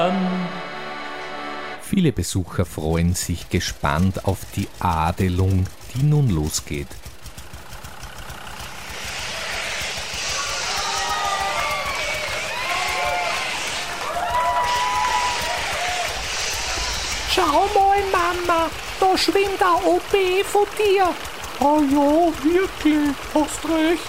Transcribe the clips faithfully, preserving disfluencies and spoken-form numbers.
Viele Besucher freuen sich gespannt auf die Adelung, die nun losgeht. Schau mal, Mama, da schwimmt ein O B von dir. Oh ja, wirklich, hast recht.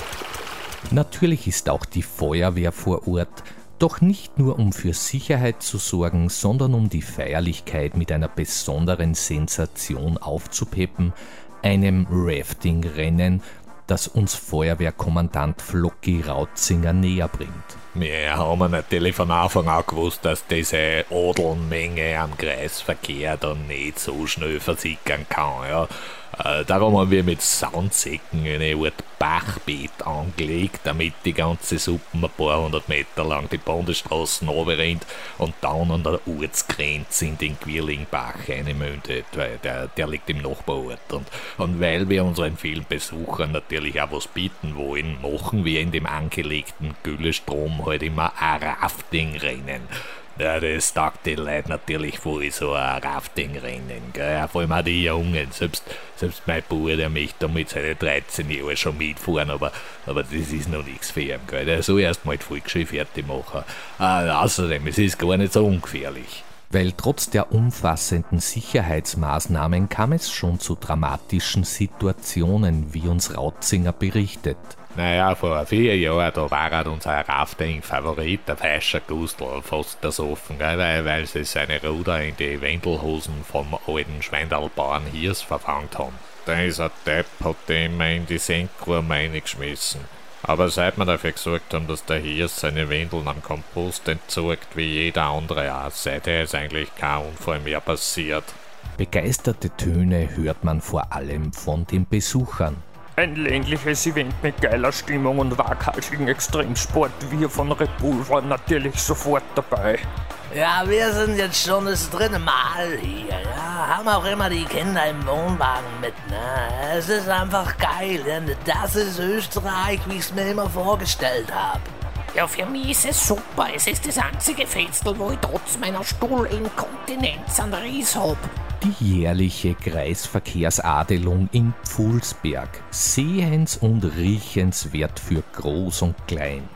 Natürlich ist auch die Feuerwehr vor Ort, doch nicht nur um für Sicherheit zu sorgen, sondern um die Feierlichkeit mit einer besonderen Sensation aufzupeppen, einem Rafting-Rennen, das uns Feuerwehrkommandant Flocki Rautzinger näher bringt. Wir haben natürlich von Anfang an gewusst, dass diese Adelmenge am Kreisverkehr dann nicht so schnell versickern kann. Ja. Äh, darum haben wir mit Sandsäcken eine Art Bachbeet angelegt, damit die ganze Suppe ein paar hundert Meter lang die Bundesstraßen runterrennt und dann an der Ortsgrenze in den Quirlingbach einmündet, weil der, der liegt im Nachbarort. Und, und weil wir unseren vielen Besuchern natürlich auch was bieten wollen, machen wir in dem angelegten Güllestrom halt immer ein Rafting-Rennen. Ja, das taugt die Leute natürlich voll, so ein Rafting-Rennen, gell? Vor allem auch die Jungen. Selbst, selbst mein Bruder, der möchte da mit seinen dreizehn Jahren schon mitfahren, aber, aber das ist noch nichts für ihn, gell? Der soll erst mal die Volksschule fertig machen. Äh, außerdem, es ist gar nicht so ungefährlich. Weil trotz der umfassenden Sicherheitsmaßnahmen kam es schon zu dramatischen Situationen, wie uns Rautzinger berichtet. Naja, vor vier Jahren, da war halt unser Rafting-Favorit, der Feischer Gustl, fast ersoffen, gell, weil, weil sie seine Ruder in die Wendelhosen vom alten Schweindelbauern Hirs verfangt haben. Dieser Depp hat den immer in die Senkkurve reingeschmissen. Aber seit wir dafür gesorgt haben, dass der Hirs seine Wendeln am Kompost entsorgt, wie jeder andere auch, seither ist eigentlich kein Unfall mehr passiert. Begeisterte Töne hört man vor allem von den Besuchern. Ein längliches Event mit geiler Stimmung und waghalsigen Extremsport. Wir von Red Bull waren natürlich sofort dabei. Ja, wir sind jetzt schon das dritte Mal hier, ja. Haben auch immer die Kinder im Wohnwagen mit, ne? Es ist einfach geil, denn das ist Österreich, wie ich es mir immer vorgestellt habe. Ja, für mich ist es super. Es ist das einzige Festel, wo ich trotz meiner Stuhlinkontinenz einen Ries hab. Die jährliche Kreisverkehrsadelung in Pfulsberg. Sehens- und riechenswert für Groß und Klein.